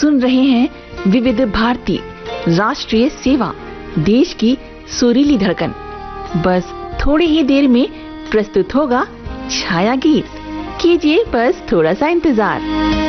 सुन रहे हैं विविध भारती राष्ट्रीय सेवा, देश की सुरीली धड़कन। बस थोड़ी ही देर में प्रस्तुत होगा छाया गीत। कीजिए बस थोड़ा सा इंतजार।